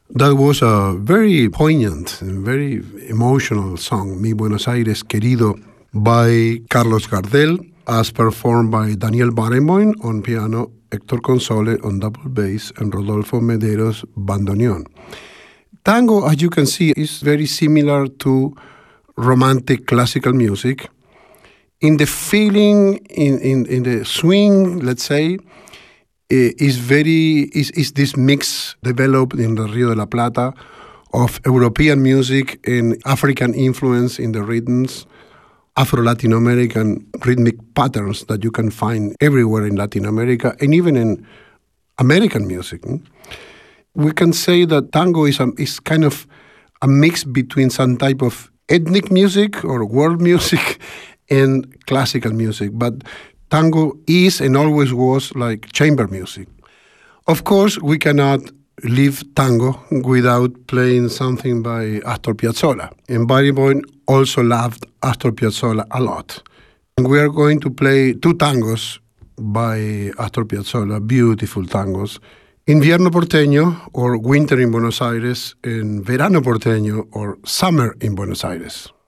That was a very poignant and very emotional song, Mi Buenos Aires Querido, by Carlos Gardel, as performed by Daniel Barenboim on piano, Héctor Console on double bass, and Rodolfo Mederos bandoneon. Tango, as you can see, is very similar to romantic classical music. In the feeling, in the swing, let's say, is this mix developed in the Rio de la Plata of European music and African influence in the rhythms, Afro-Latin American rhythmic patterns that you can find everywhere in Latin America and even in American music. We can say that tango is kind of a mix between some type of ethnic music or world music and classical music. But tango is and always was like chamber music. Of course, we cannot leave tango without playing something by Astor Piazzolla. And Barenboim also loved Astor Piazzolla a lot. And we are going to play two tangos by Astor Piazzolla, beautiful tangos. Invierno Porteño, or Winter in Buenos Aires, and Verano Porteño, or Summer in Buenos Aires.